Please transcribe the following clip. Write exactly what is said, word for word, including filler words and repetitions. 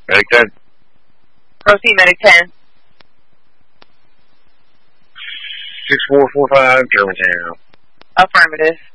Medic ten. Proceed, Medic ten. six four four five, Germantown. Affirmative.